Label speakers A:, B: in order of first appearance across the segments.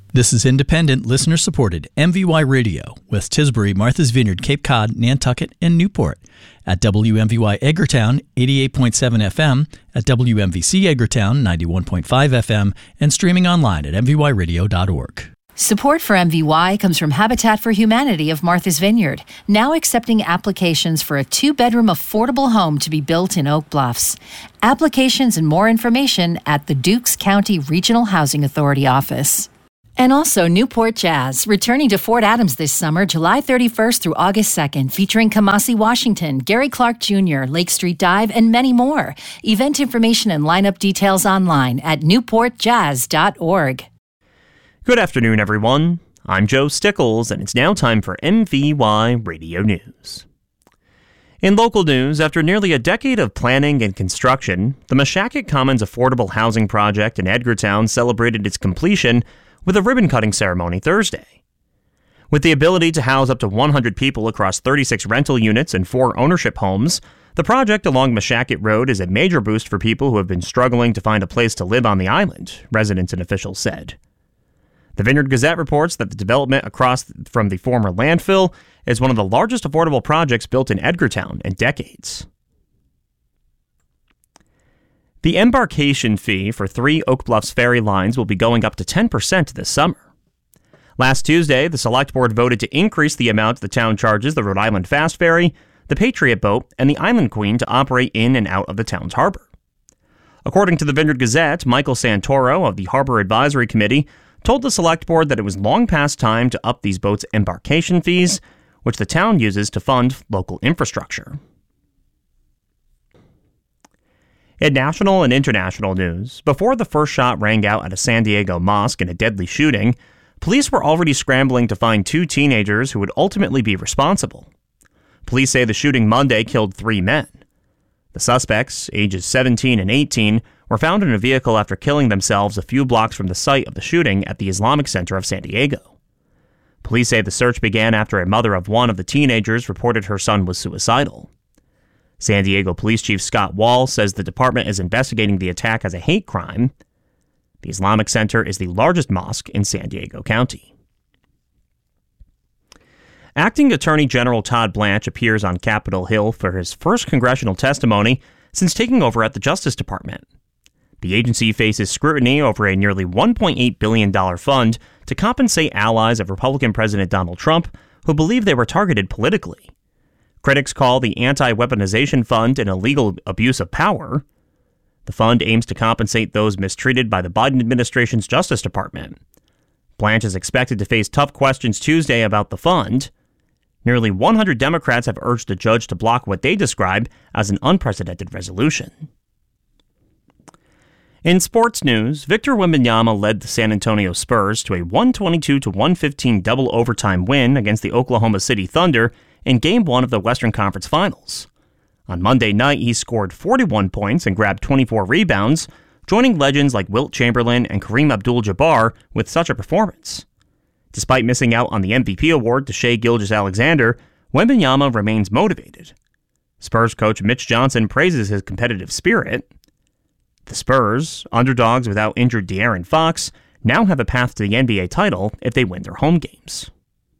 A: This is independent, listener-supported MVY Radio, West Tisbury, Martha's Vineyard, Cape Cod, Nantucket, and Newport. At WMVY Edgartown, 88.7 FM, at WMVC Edgartown, 91.5 FM, and streaming online at mvyradio.org.
B: Support for MVY comes from Habitat for Humanity of Martha's Vineyard, now accepting applications for a 2-bedroom affordable home to be built in Oak Bluffs. Applications and more information at the Dukes County Regional Housing Authority office. And also Newport Jazz, returning to Fort Adams this summer, July 31st through August 2nd, featuring Kamasi Washington, Gary Clark Jr., Lake Street Dive, and many more. Event information and lineup details online at newportjazz.org.
C: Good afternoon, everyone. I'm Joe Stickles, and it's now time for MVY Radio News. In local news, after nearly a decade of planning and construction, the Mashakit Commons Affordable Housing Project in Edgartown celebrated its completion with a ribbon-cutting ceremony Thursday. With the ability to house up to 100 people across 36 rental units and 4 ownership homes, the project along Mashakit Road is a major boost for people who have been struggling to find a place to live on the island, residents and officials said. The Vineyard Gazette reports that the development across from the former landfill is one of the largest affordable projects built in Edgartown in decades. The embarkation fee for 3 Oak Bluffs ferry lines will be going up to 10% this summer. Last Tuesday, the Select Board voted to increase the amount the town charges the Rhode Island Fast Ferry, the Patriot Boat, and the Island Queen to operate in and out of the town's harbor. According to the Vineyard Gazette, Michael Santoro of the Harbor Advisory Committee told the Select Board that it was long past time to up these boats' embarkation fees, which the town uses to fund local infrastructure. In national and international news, before the first shot rang out at a San Diego mosque in a deadly shooting, police were already scrambling to find 2 teenagers who would ultimately be responsible. Police say the shooting Monday killed 3 men. The suspects, ages 17 and 18, were found in a vehicle after killing themselves a few blocks from the site of the shooting at the Islamic Center of San Diego. Police say the search began after a mother of one of the teenagers reported her son was suicidal. San Diego Police Chief Scott Wall says the department is investigating the attack as a hate crime. The Islamic Center is the largest mosque in San Diego County. Acting Attorney General Todd Blanche appears on Capitol Hill for his first congressional testimony since taking over at the Justice Department. The agency faces scrutiny over a nearly $1.8 billion fund to compensate allies of Republican President Donald Trump who believe they were targeted politically. Critics call the Anti-Weaponization Fund an illegal abuse of power. The fund aims to compensate those mistreated by the Biden administration's Justice Department. Blanche is expected to face tough questions Tuesday about the fund. Nearly 100 Democrats have urged the judge to block what they describe as an unprecedented resolution. In sports news, Victor Wembanyama led the San Antonio Spurs to a 122-115 double overtime win against the Oklahoma City Thunder in Game 1 of the Western Conference Finals. On Monday night, he scored 41 points and grabbed 24 rebounds, joining legends like Wilt Chamberlain and Kareem Abdul-Jabbar with such a performance. Despite missing out on the MVP award to Shai Gilgeous-Alexander, Wembanyama remains motivated. Spurs coach Mitch Johnson praises his competitive spirit. The Spurs, underdogs without injured De'Aaron Fox, now have a path to the NBA title if they win their home games.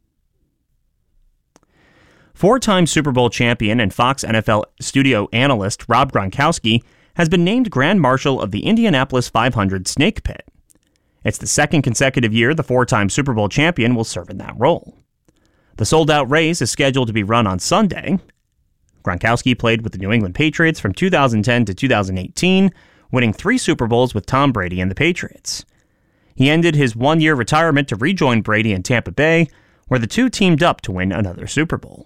C: 4-time Super Bowl champion and Fox NFL studio analyst Rob Gronkowski has been named Grand Marshal of the Indianapolis 500 Snake Pit. It's the second consecutive year the 4-time Super Bowl champion will serve in that role. The sold-out race is scheduled to be run on Sunday. Gronkowski played with the New England Patriots from 2010 to 2018, winning 3 Super Bowls with Tom Brady and the Patriots. He ended his 1-year retirement to rejoin Brady in Tampa Bay, where the two teamed up to win another Super Bowl.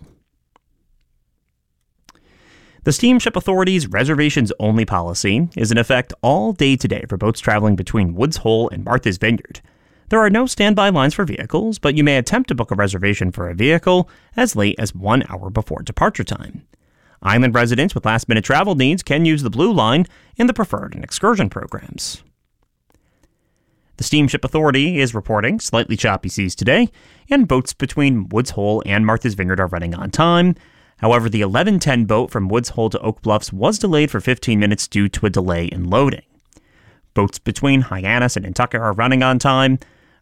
C: The Steamship Authority's reservations-only policy is in effect all day today for boats traveling between Woods Hole and Martha's Vineyard. There are no standby lines for vehicles, but you may attempt to book a reservation for a vehicle as late as 1 hour before departure time. Island residents with last-minute travel needs can use the Blue Line in the Preferred and Excursion programs. The Steamship Authority is reporting slightly choppy seas today, and boats between Woods Hole and Martha's Vineyard are running on time. However, the 1110 boat from Woods Hole to Oak Bluffs was delayed for 15 minutes due to a delay in loading. Boats between Hyannis and Nantucket are running on time.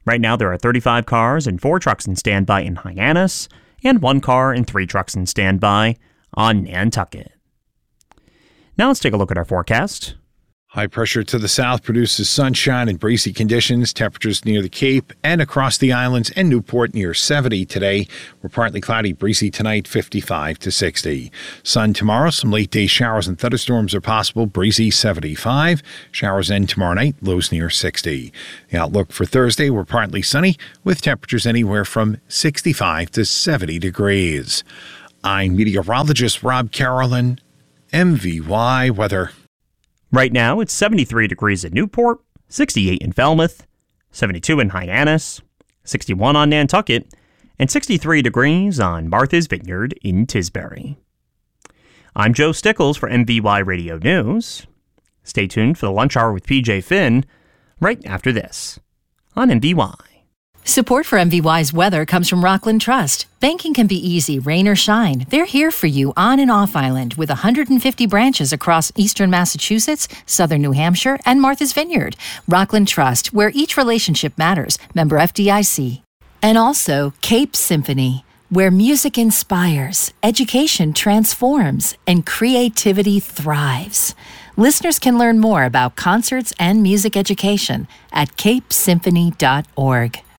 C: Right now, there are 35 cars and 4 trucks in standby in Hyannis, and 1 car and 3 trucks in standby on Nantucket. Now let's take a look at our forecast.
D: High pressure to the south produces sunshine and breezy conditions. Temperatures near the Cape and across the islands and Newport near 70 today. We're partly cloudy, breezy tonight, 55 to 60. Sun tomorrow. Some late day showers and thunderstorms are possible. Breezy 75. Showers end tomorrow night. Lows near 60. The outlook for Thursday, we're partly sunny with temperatures anywhere from 65 to 70 degrees. I'm meteorologist Rob Carolyn, MVY Weather.
C: Right now, it's 73 degrees in Newport, 68 in Falmouth, 72 in Hyannis, 61 on Nantucket, and 63 degrees on Martha's Vineyard in Tisbury. I'm Joe Stickles for MVY Radio News. Stay tuned for the Lunch Hour with PJ Finn right after this on MVY.
B: Support for MVY's weather comes from Rockland Trust. Banking can be easy, rain or shine. They're here for you on and off island with 150 branches across eastern Massachusetts, southern New Hampshire, and Martha's Vineyard. Rockland Trust, where each relationship matters. Member FDIC. And also Cape Symphony, where music inspires, education transforms, and creativity thrives. Listeners can learn more about concerts and music education at capesymphony.org.